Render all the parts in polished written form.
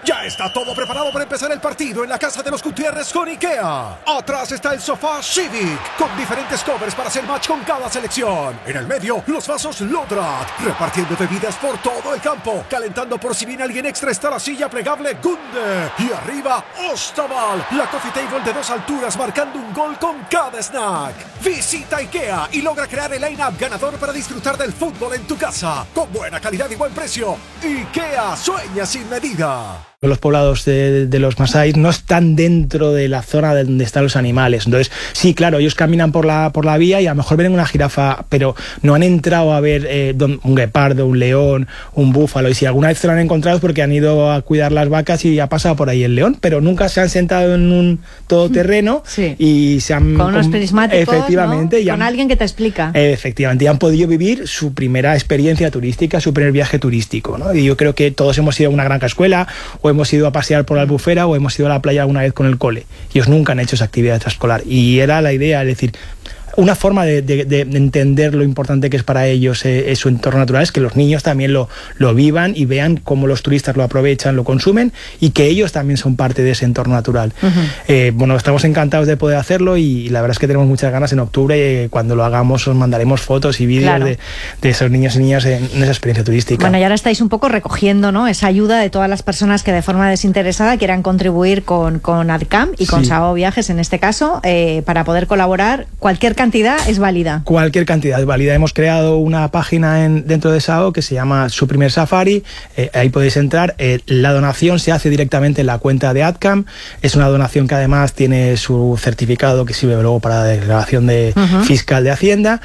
Ya está todo preparado para empezar el partido en la casa de los Gutiérrez con IKEA. Atrás está el sofá Civic, con diferentes covers para hacer match con cada selección. En el medio, los vasos Lodrat, repartiendo bebidas por todo el campo. Calentando por si viene alguien extra está la silla plegable Gunde. Y arriba, Ostaval, la coffee table de 2 alturas marcando un gol con cada snack. Visita IKEA y logra crear el line-up ganador para disfrutar del fútbol en tu casa. Con buena calidad y buen precio. IKEA sueña sin medida. Los poblados de los masáis no están dentro de la zona donde están los animales. Entonces, sí, claro, ellos caminan por la vía y a lo mejor ven una jirafa, pero no han entrado a ver un guepardo, un león, un búfalo. Y si alguna vez se lo han encontrado es porque han ido a cuidar las vacas y ha pasado por ahí el león, pero nunca se han sentado en un todoterreno y se han... Con unos prismáticos, efectivamente, ¿no? Con alguien que te explica. Efectivamente, y han podido vivir su primera experiencia turística, su primer viaje turístico, ¿no? Y yo creo que todos hemos ido a una granja escuela, o hemos ido a pasear por la Albufera, o hemos ido a la playa alguna vez con el cole. Ellos nunca han hecho esa actividad extraescolar. Y era la idea, es decir, una forma de entender lo importante que es para ellos su entorno natural es que los niños también lo vivan y vean cómo los turistas lo aprovechan, lo consumen y que ellos también son parte de ese entorno natural. Bueno, estamos encantados de poder hacerlo y la verdad es que tenemos muchas ganas. En octubre, cuando lo hagamos, os mandaremos fotos y vídeos de esos niños y niñas en esa experiencia turística. Bueno, y ahora estáis un poco recogiendo, ¿no?, esa ayuda de todas las personas que de forma desinteresada quieran contribuir con AdCamp y con Sao Viajes en este caso, para poder colaborar. Cualquier cantidad es válida. Cualquier cantidad es válida. Hemos creado una página dentro de Sao que se llama Su Primer Safari. Ahí podéis entrar. La donación se hace directamente en la cuenta de AdCamp. Es una donación que además tiene su certificado que sirve luego para la declaración fiscal de Hacienda.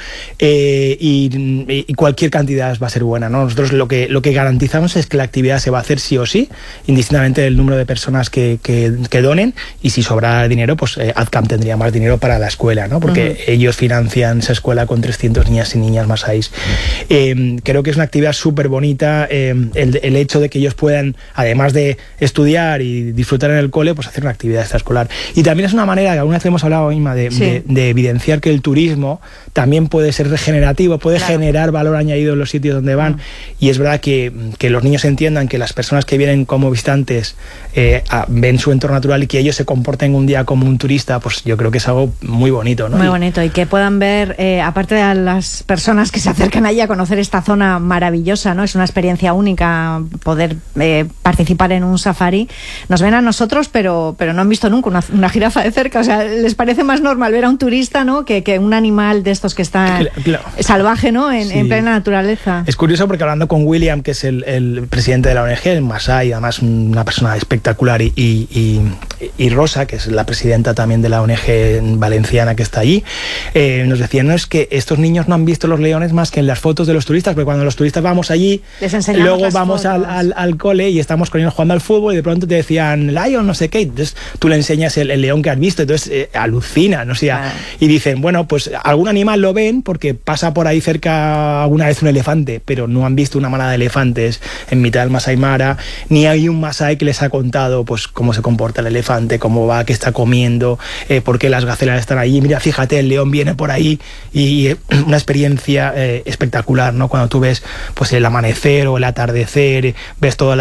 Y cualquier cantidad va a ser buena, ¿no? Nosotros lo que garantizamos es que la actividad se va a hacer sí o sí, indistintamente del número de personas que donen. Y si sobra dinero, pues AdCamp tendría más dinero para la escuela, ¿no? Porque ellos financian esa escuela con 300 niñas y niñas masáis. Creo que es una actividad súper bonita, el hecho de que ellos puedan, además de estudiar y disfrutar en el cole, pues hacer una actividad extraescolar. Y también es una manera, que alguna vez hemos hablado, Inma, de evidenciar que el turismo también puede ser regenerativo, puede generar valor añadido en los sitios donde van. Y es verdad que los niños entiendan que las personas que vienen como visitantes ven su entorno natural y que ellos se comporten un día como un turista, pues yo creo que es algo muy bonito, ¿no? Muy bonito, y que puedan ver, aparte de las personas que se acercan allí a conocer esta zona maravillosa, ¿no? Es una experiencia única poder participar en un safari. Nos ven a nosotros, pero no han visto nunca una jirafa de cerca. O sea, les parece más normal ver a un turista, ¿no?, que un animal de estos que está salvaje, ¿no?, en plena naturaleza. Es curioso porque hablando con William, que es el presidente de la ONG, el Masai, además una persona espectacular, y Rosa, que es la presidenta también de la ONG valenciana que está allí, nos decían, no, es que estos niños no han visto los leones más que en las fotos de los turistas, porque cuando los turistas vamos allí, luego vamos al cole y estamos con ellos jugando al fútbol y de pronto te decían lion, no sé qué, entonces tú le enseñas el león que has visto, entonces alucinan, o sea, y dicen, bueno, pues algún animal lo ven porque pasa por ahí cerca alguna vez un elefante, pero no han visto una manada de elefantes en mitad del Masai Mara, ni hay un masai que les ha contado pues cómo se comporta el elefante, cómo va, qué está comiendo, por qué las gacelas están allí, mira, fíjate, el león viene por ahí, y una experiencia espectacular, ¿no? Cuando tú ves pues el amanecer o el atardecer, ves toda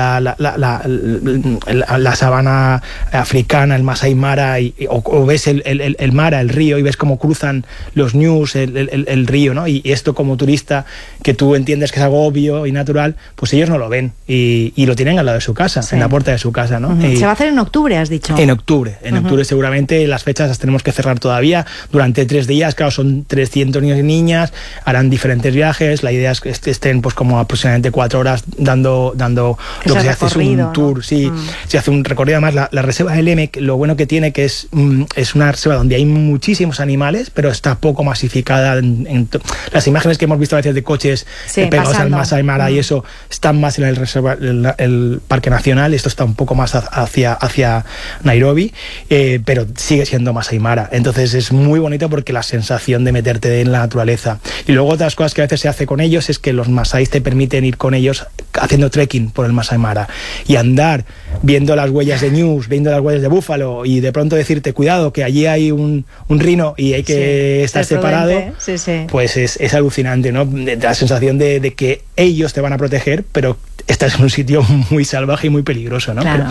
la sabana africana, el Masai Mara, o ves el Mara, el río, y ves cómo cruzan los ñus, el río, ¿no? Y esto como turista, que tú entiendes que es algo obvio y natural, pues ellos no lo ven y lo tienen al lado de su casa, en la puerta de su casa, ¿no? Se va a hacer en octubre, has dicho. En octubre seguramente. Las fechas las tenemos que cerrar todavía durante 3 días, claro, son 300 niños y niñas, harán diferentes viajes, la idea es que estén pues como aproximadamente 4 horas dando lo que se hace es un tour, ¿no? Se hace un recorrido. Además la reserva del EMEC, lo bueno que tiene que es una reserva donde hay muchísimos animales, pero está poco masificada las imágenes que hemos visto a veces de coches pegados al Masai Mara y eso, están más en el Parque Nacional, esto está un poco más hacia Nairobi, pero sigue siendo Masai Mara, entonces es muy bonito porque la sensación de meterte en la naturaleza. Y luego otras cosas que a veces se hace con ellos es que los masáis te permiten ir con ellos haciendo trekking por el Masai Mara y andar viendo las huellas de ñus, viendo las huellas de búfalo y de pronto decirte, cuidado, que allí hay un rino y hay que estar separado, pues es alucinante, ¿no? La sensación de que ellos te van a proteger, pero estás en un sitio muy salvaje y muy peligroso, ¿no? Claro.